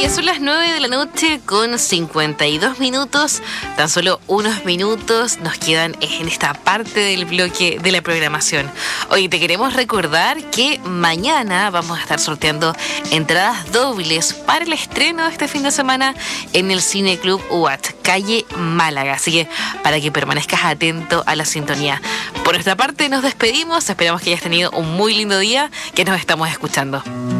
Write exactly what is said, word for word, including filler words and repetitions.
Oye, son las nueve de la noche con cincuenta y dos minutos. Tan solo unos minutos nos quedan en esta parte del bloque de la programación. Hoy te queremos recordar que mañana vamos a estar sorteando entradas dobles para el estreno de este fin de semana en el Cine Club U A T, calle Málaga. Así que para que permanezcas atento a la sintonía. Por nuestra parte nos despedimos. Esperamos que hayas tenido un muy lindo día, que nos estamos escuchando.